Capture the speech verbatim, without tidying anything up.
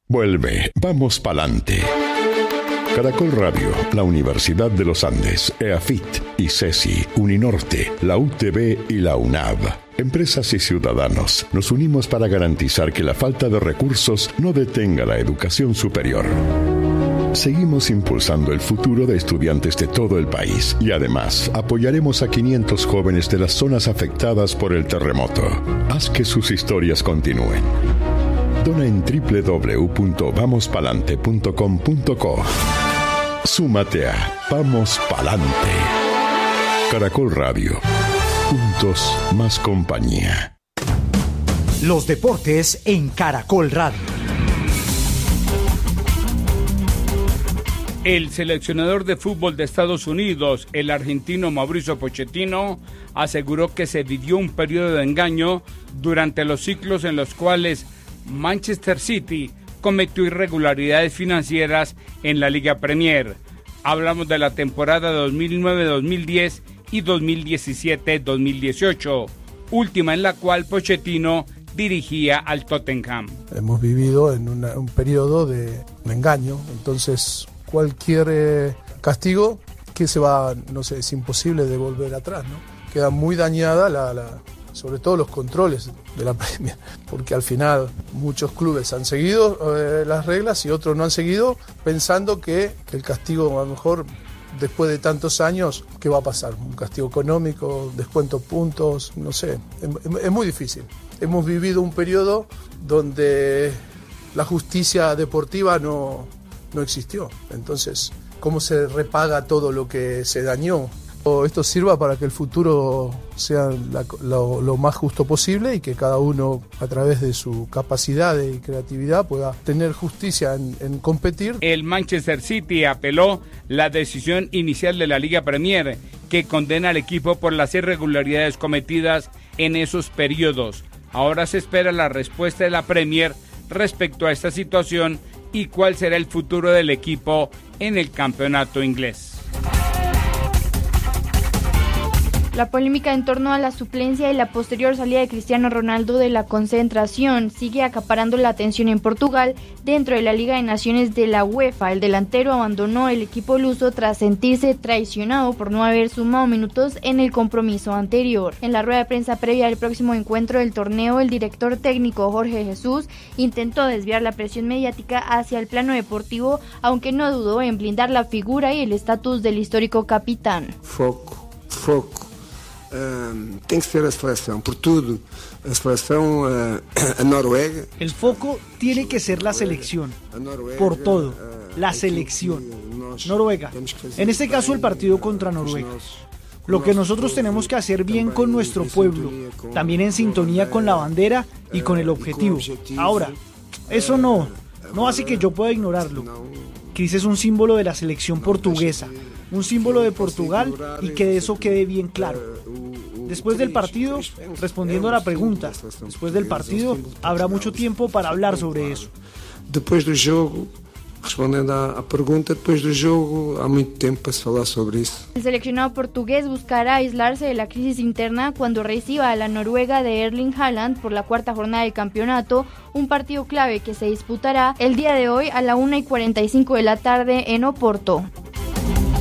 Vuelve, vamos pa'lante. Caracol Radio, la Universidad de los Andes, EAFIT, ICESI, Uninorte, la U T B y la UNAV. Empresas y ciudadanos, nos unimos para garantizar que la falta de recursos no detenga la educación superior. Seguimos impulsando el futuro de estudiantes de todo el país y además apoyaremos a quinientos jóvenes de las zonas afectadas por el terremoto. Haz que sus historias continúen. Dona en doble u doble u doble u punto vamos palante punto com punto co. Súmate a Vamos Palante. Caracol Radio. Juntos más compañía. Los deportes en Caracol Radio. El seleccionador de fútbol de Estados Unidos, el argentino Mauricio Pochettino, aseguró que se vivió un periodo de engaño durante los ciclos en los cuales Manchester City cometió irregularidades financieras en la Liga Premier. Hablamos de la temporada dos mil nueve dos mil diez y dos mil diecisiete dos mil dieciocho, última en la cual Pochettino dirigía al Tottenham. Hemos vivido en una, un periodo de un engaño, entonces cualquier eh, castigo que se va, no sé, es imposible de volver atrás, ¿no? Queda muy dañada la, la sobre todo los controles de la Premier, porque al final muchos clubes han seguido eh, las reglas y otros no han seguido, pensando que, que el castigo, a lo mejor después de tantos años, ¿qué va a pasar? Un castigo económico, descuento puntos, no sé, es, es muy difícil. Hemos vivido un periodo donde la justicia deportiva no, no existió, entonces, ¿cómo se repaga todo lo que se dañó? Esto sirva para que el futuro sea la, lo, lo más justo posible y que cada uno, a través de su capacidad y creatividad, pueda tener justicia en, en competir. El Manchester City apeló la decisión inicial de la Liga Premier, que condena al equipo por las irregularidades cometidas en esos periodos. Ahora se espera la respuesta de la Premier respecto a esta situación y cuál será el futuro del equipo en el campeonato inglés. La polémica en torno a la suplencia y la posterior salida de Cristiano Ronaldo de la concentración sigue acaparando la atención en Portugal. Dentro de la Liga de Naciones de la UEFA, el delantero abandonó el equipo luso tras sentirse traicionado por no haber sumado minutos en el compromiso anterior. En la rueda de prensa previa al próximo encuentro del torneo, el director técnico Jorge Jesús intentó desviar la presión mediática hacia el plano deportivo, aunque no dudó en blindar la figura y el estatus del histórico capitán. Foco, foco. Uh, tem que ser a seleção, por tudo. A seleção, uh, a Noruega. El foco tiene que ser la selección, por todo. La selección. Noruega. En este caso, el partido contra Noruega. Lo que nosotros tenemos que hacer bien con nuestro pueblo, también en sintonía con la bandera y con el objetivo. Ahora, eso no, no hace que yo pueda ignorarlo. Cris es un símbolo de la selección portuguesa, un símbolo de Portugal, y que eso quede bien claro. Después del partido, respondiendo a la pregunta, después del partido habrá mucho tiempo para hablar sobre eso. Después del jogo, respondendo à pergunta, depois do jogo há muito tempo para se falar sobre isso. El seleccionado portugués buscará aislarse de la crisis interna cuando reciba a la Noruega de Erling Haaland por la cuarta jornada del campeonato, un partido clave que se disputará el día de hoy a la una y cuarenta y cinco de la tarde en Oporto.